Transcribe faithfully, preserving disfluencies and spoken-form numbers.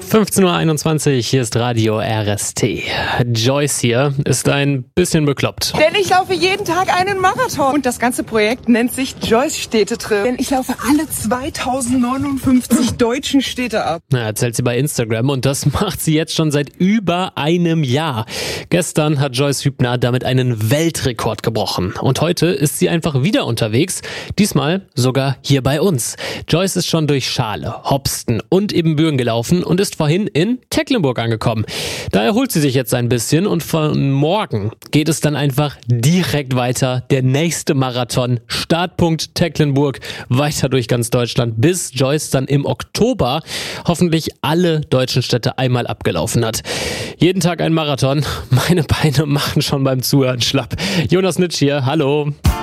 fünfzehn Uhr einundzwanzig, hier ist Radio R S T. Joyce hier ist ein bisschen bekloppt. Denn ich laufe jeden Tag einen Marathon. Und das ganze Projekt nennt sich Joyce Städtetrip. Denn ich laufe alle zweitausendneunundfünfzig deutschen Städte ab. Na, erzählt sie bei Instagram und das macht sie jetzt schon seit über einem Jahr. Gestern hat Joyce Hübner damit einen Weltrekord gebrochen. Und heute ist sie einfach wieder unterwegs. Diesmal sogar hier bei uns. Joyce ist schon durch Schale, Hopsten und Ibbenbüren gelaufen und ist vorhin in Tecklenburg angekommen. Da erholt sie sich jetzt ein bisschen und von morgen geht es dann einfach direkt weiter. Der nächste Marathon, Startpunkt Tecklenburg, weiter durch ganz Deutschland, bis Joyce dann im Oktober hoffentlich alle deutschen Städte einmal abgelaufen hat. Jeden Tag ein Marathon. Meine Beine machen schon beim Zuhören schlapp. Jonas Nitsch hier, hallo.